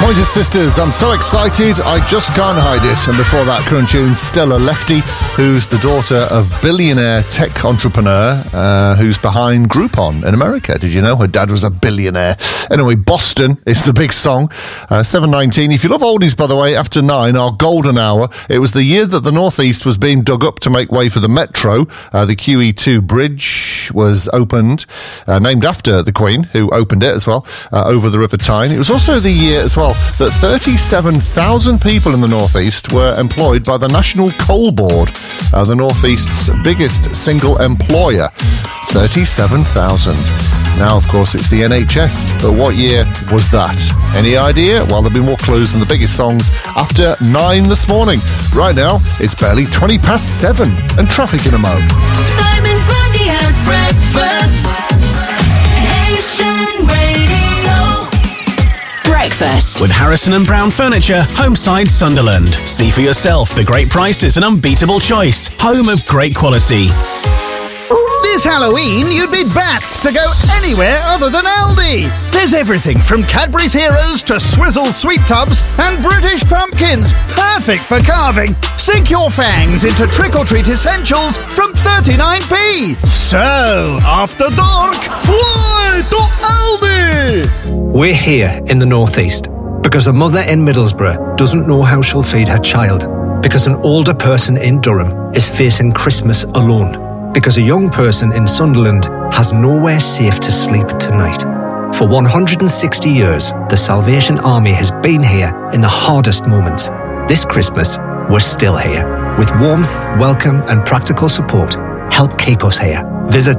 Pointer Sisters, I'm so excited, I just can't hide it. And before that, current tune, Stella Lefty, who's the daughter of billionaire tech entrepreneur who's behind Groupon in America. Did you know her dad was a billionaire? Anyway, Boston is the big song. 7:19. If you love oldies, by the way, after 9, our golden hour. It was the year that the Northeast was being dug up to make way for the Metro. The QE2 bridge was opened, named after the Queen, who opened it as well, over the River Tyne. It was also the year as well that 37,000 people in the Northeast were employed by the National Coal Board, the Northeast's biggest single employer. 37,000. Now, of course, it's the NHS, but what year was that? Any idea? Well, there'll be more clues than the biggest songs after 9 this morning. Right now, it's barely 20 past 7 and traffic in a mo. Simon Grundy at breakfast. Nation Radio. Breakfast with Harrison and Brown Furniture, Homeside, Sunderland. See for yourself the great prices and unbeatable choice. Home of great quality. This Halloween, you'd be bats to go anywhere other than Aldi. There's everything from Cadbury's Heroes to Swizzle Sweet Tubs and British pumpkins. Perfect for carving. Sink your fangs into trick-or-treat essentials from 39p. So, after dark, fly to Aldi! We're here in the Northeast because a mother in Middlesbrough doesn't know how she'll feed her child. Because an older person in Durham is facing Christmas alone. Because a young person in Sunderland has nowhere safe to sleep tonight. For 160 years, the Salvation Army has been here in the hardest moments. This Christmas, we're still here. With warmth, welcome and practical support, help keep us here. Visit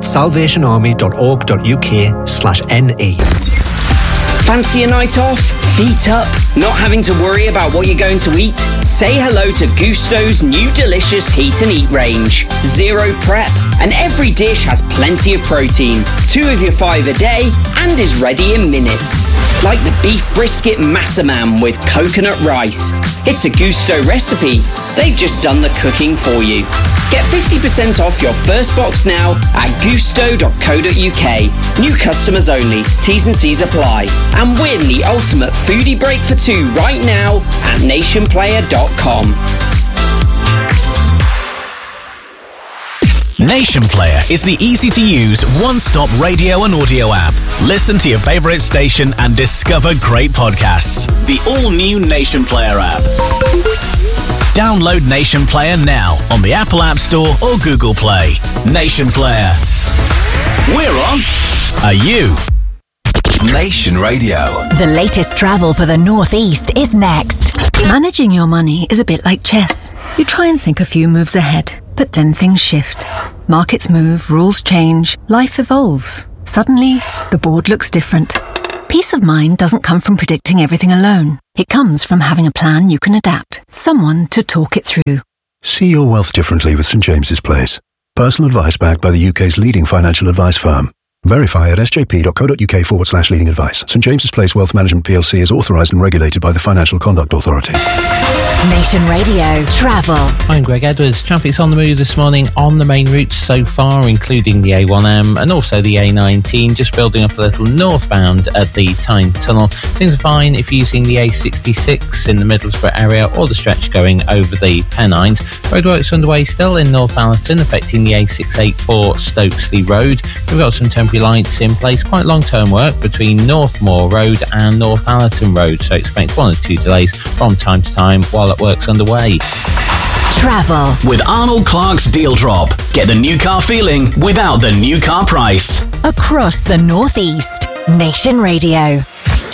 salvationarmy.org.uk/NE. Fancy a night off? Feet up? Not having to worry about what you're going to eat? Say hello to Gusto's new delicious Heat and Eat range. Zero prep, and every dish has plenty of protein. 2 of your 5 a day, and is ready in minutes. Like the beef brisket massaman with coconut rice. It's a Gusto recipe. They've just done the cooking for you. Get 50% off your first box now at gusto.co.uk. New customers only. T's and C's apply. And win the ultimate foodie break for 2 right now at nationplayer.com. Nation Player is the easy-to-use, one-stop radio and audio app. Listen to your favourite station and discover great podcasts. The all-new Nation Player app. Download Nation Player now on the Apple App Store or Google Play. Nation Player. We're on. Are you? Nation Radio. The latest travel for the Northeast is next. Managing your money is a bit like chess. You try and think a few moves ahead, but then things shift. Markets move, rules change, life evolves. Suddenly, the board looks different. Peace of mind doesn't come from predicting everything alone. It comes from having a plan you can adapt, someone to talk it through. See your wealth differently with St James's Place. Personal advice backed by the UK's leading financial advice firm. Verify at sjp.co.uk/leading advice. St James's Place Wealth Management PLC is authorised and regulated by the Financial Conduct Authority. Nation Radio Travel. I'm Greg Edwards. Traffic's on the move this morning on the main routes so far, including the A1M and also the A19, just building up a little northbound at the Tyne Tunnel. Things are fine if you're using the A66 in the Middlesbrough area or the stretch going over the Pennines. Roadworks underway still in Northallerton, affecting the A684 Stokesley Road. We've got some temporary lights in place, quite long-term work between Northmoor Road and Northallerton Road, so expect 1 or 2 delays from time to time while that work's underway. Travel with Arnold Clark's Deal Drop. Get the new car feeling without the new car price. across the Northeast. Nation Radio.